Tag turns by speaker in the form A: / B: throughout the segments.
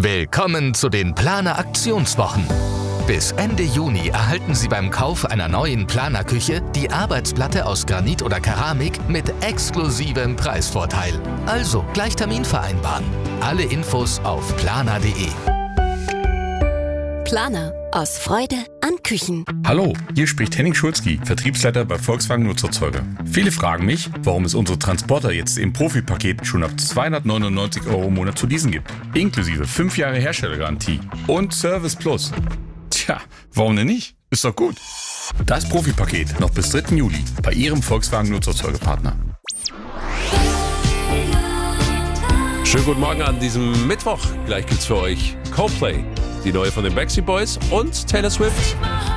A: Willkommen zu den Planer Aktionswochen. Bis Ende Juni erhalten Sie beim Kauf einer neuen Planer-Küche die Arbeitsplatte aus Granit oder Keramik mit exklusivem Preisvorteil. Also gleich Termin vereinbaren. Alle Infos auf planer.de.
B: Planer. Aus Freude an Küchen.
C: Hallo, hier spricht Henning Schulzki, Vertriebsleiter bei Volkswagen Nutzerzeuger. Viele fragen mich, warum es unsere Transporter jetzt im Profi-Paket schon ab 299 € im Monat zu leasen gibt. Inklusive 5 Jahre Herstellergarantie und Service Plus. Tja, warum denn nicht? Ist doch gut. Das Profi-Paket noch bis 3. Juli bei Ihrem Volkswagen Nutzerzeugerpartner.
D: Schönen guten Morgen an diesem Mittwoch. Gleich gibt's für euch Coldplay, die neue von den Backstreet Boys und Taylor Swift.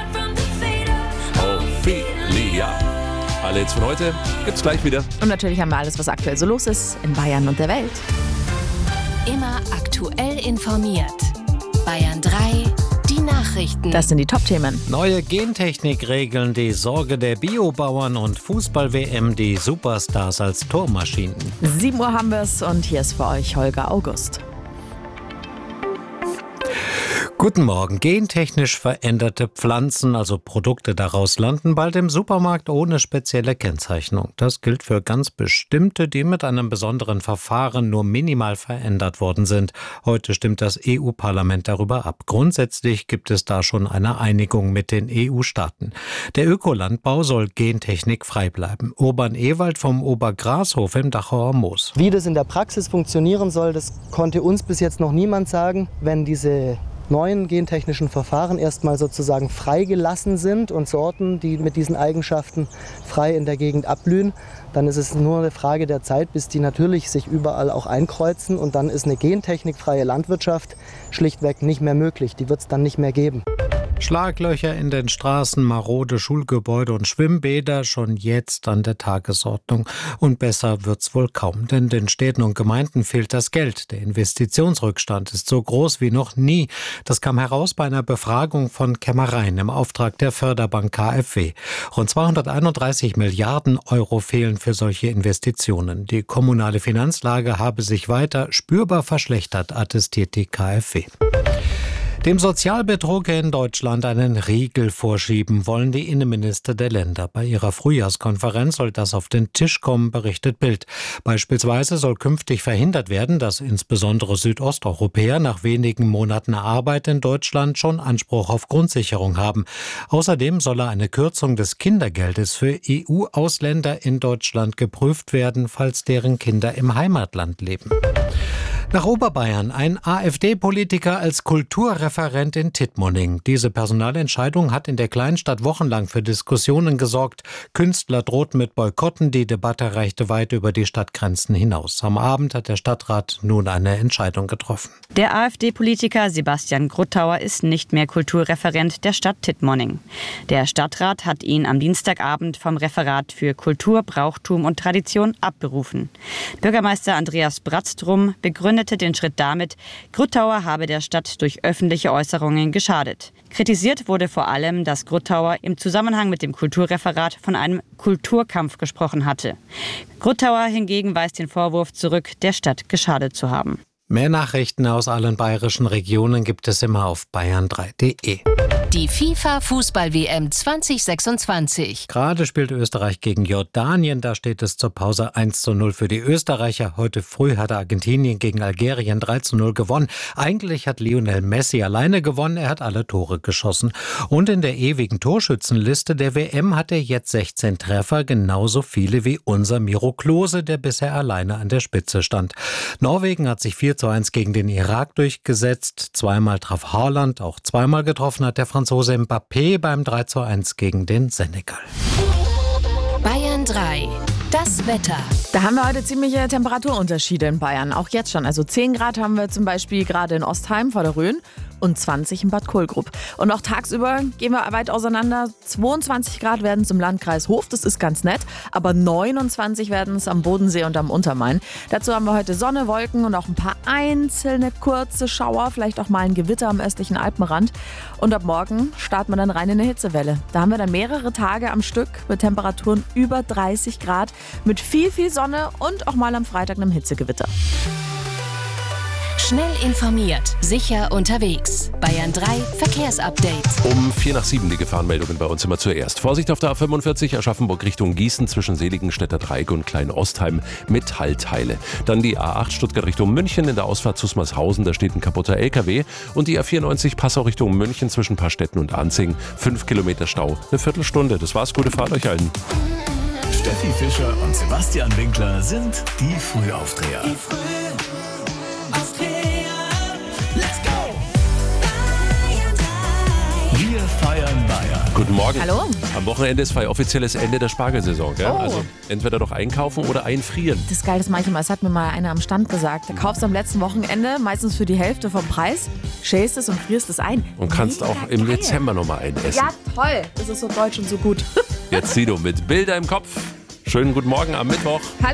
D: Ophelia. Alle Hits von heute gibt's gleich wieder.
E: Und natürlich haben wir alles, was aktuell so los ist in Bayern und der Welt.
B: Immer aktuell informiert. Bayern 3, die Nachrichten.
E: Das sind die Top-Themen.
F: Neue Gentechnik-Regeln, die Sorge der Biobauern und Fußball-WM, die Superstars als Tormaschinen.
E: 7 Uhr haben wir es und hier ist für euch Holger August.
F: Guten Morgen. Gentechnisch veränderte Pflanzen, also Produkte daraus, landen bald im Supermarkt ohne spezielle Kennzeichnung. Das gilt für ganz bestimmte, die mit einem besonderen Verfahren nur minimal verändert worden sind. Heute stimmt das EU-Parlament darüber ab. Grundsätzlich gibt es da schon eine Einigung mit den EU-Staaten. Der Ökolandbau soll gentechnikfrei bleiben. Urban Ewald vom Obergrashof im Dachauer Moos.
G: Wie das in der Praxis funktionieren soll, das konnte uns bis jetzt noch niemand sagen. Wenn diese neuen gentechnischen Verfahren erstmal sozusagen freigelassen sind und Sorten, die mit diesen Eigenschaften frei in der Gegend abblühen, dann ist es nur eine Frage der Zeit, bis die natürlich sich überall auch einkreuzen und dann ist eine gentechnikfreie Landwirtschaft schlichtweg nicht mehr möglich. Die wird es dann nicht mehr geben.
F: Schlaglöcher in den Straßen, marode Schulgebäude und Schwimmbäder schon jetzt an der Tagesordnung. Und besser wird's wohl kaum, denn den Städten und Gemeinden fehlt das Geld. Der Investitionsrückstand ist so groß wie noch nie. Das kam heraus bei einer Befragung von Kämmereien im Auftrag der Förderbank KfW. Rund 231 Milliarden € fehlen für solche Investitionen. Die kommunale Finanzlage habe sich weiter spürbar verschlechtert, attestiert die KfW. Dem Sozialbetrug in Deutschland einen Riegel vorschieben wollen die Innenminister der Länder. Bei ihrer Frühjahrskonferenz soll das auf den Tisch kommen, berichtet Bild. Beispielsweise soll künftig verhindert werden, dass insbesondere Südosteuropäer nach wenigen Monaten Arbeit in Deutschland schon Anspruch auf Grundsicherung haben. Außerdem solle eine Kürzung des Kindergeldes für EU-Ausländer in Deutschland geprüft werden, falls deren Kinder im Heimatland leben. Nach Oberbayern ein AfD-Politiker als Kulturreferent in Tittmoning. Diese Personalentscheidung hat in der Kleinstadt wochenlang für Diskussionen gesorgt. Künstler drohten mit Boykotten, die Debatte reichte weit über die Stadtgrenzen hinaus. Am Abend hat der Stadtrat nun eine Entscheidung getroffen.
H: Der AfD-Politiker Sebastian Gruttauer ist nicht mehr Kulturreferent der Stadt Tittmoning. Der Stadtrat hat ihn am Dienstagabend vom Referat für Kultur, Brauchtum und Tradition abberufen. Bürgermeister Andreas Bratztrum begründete den Schritt damit, Gruttauer habe der Stadt durch öffentliche Äußerungen geschadet. Kritisiert wurde vor allem, dass Gruttauer im Zusammenhang mit dem Kulturreferat von einem Kulturkampf gesprochen hatte. Gruttauer hingegen weist den Vorwurf zurück, der Stadt geschadet zu haben.
F: Mehr Nachrichten aus allen bayerischen Regionen gibt es immer auf bayern3.de.
B: Die FIFA-Fußball-WM 2026.
F: Gerade spielt Österreich gegen Jordanien. Da steht es zur Pause 1:0 für die Österreicher. Heute früh hat Argentinien gegen Algerien 3:0 gewonnen. Eigentlich hat Lionel Messi alleine gewonnen. Er hat alle Tore geschossen. Und in der ewigen Torschützenliste der WM hat er jetzt 16 Treffer. Genauso viele wie unser Miro Klose, der bisher alleine an der Spitze stand. Norwegen hat sich 4:1 gegen den Irak durchgesetzt. Zweimal traf Haaland, auch zweimal getroffen hat der Franzose Mbappé beim 3:1 gegen den Senegal.
B: Bayern 3. Das Wetter.
E: Da haben wir heute ziemliche Temperaturunterschiede in Bayern. Auch jetzt schon. Also 10 Grad haben wir zum Beispiel gerade in Ostheim vor der Rhön und 20 in Bad Kohlgrub. Und auch tagsüber gehen wir weit auseinander. 22 Grad werden es im Landkreis Hof, das ist ganz nett. Aber 29 werden es am Bodensee und am Untermain. Dazu haben wir heute Sonne, Wolken und auch ein paar einzelne kurze Schauer. Vielleicht auch mal ein Gewitter am östlichen Alpenrand. Und ab morgen starten wir dann rein in eine Hitzewelle. Da haben wir dann mehrere Tage am Stück mit Temperaturen über 30 Grad. Mit viel Sonne und auch mal am Freitag einem Hitzegewitter.
B: Schnell informiert, sicher unterwegs. Bayern 3 Verkehrsupdate.
D: Um 6:45 die Gefahrenmeldungen bei uns immer zuerst. Vorsicht auf der A45 Aschaffenburg Richtung Gießen zwischen Seligenstädter Dreieck und Klein-Ostheim mit Halteile. Dann die A8 Stuttgart Richtung München in der Ausfahrt Zusmarshausen, da steht ein kaputter LKW. Und die A94 Passau Richtung München zwischen Paarstetten und Anzing. 5 Kilometer Stau, eine Viertelstunde. Das war's, gute Fahrt euch allen.
I: Steffi Fischer und Sebastian Winkler sind die Frühaufdreher. Let's go! Wir feiern Bayern.
D: Guten Morgen.
E: Hallo.
D: Am Wochenende ist offizielles Ende der Spargelsaison. Gell?
E: Oh.
D: Also entweder doch einkaufen oder einfrieren.
E: Das ist geil, das mache ich immer. Das hat mir mal einer am Stand gesagt. Du kaufst am letzten Wochenende meistens für die Hälfte vom Preis, schälst es und frierst es ein.
D: Und kannst
E: Mega
D: auch im
E: geil.
D: Dezember nochmal einessen.
E: Ja, toll. Das ist so deutsch und so gut.
D: Jetzt Sido mit Bilder im Kopf. Schönen guten Morgen am Mittwoch.
E: Hallo.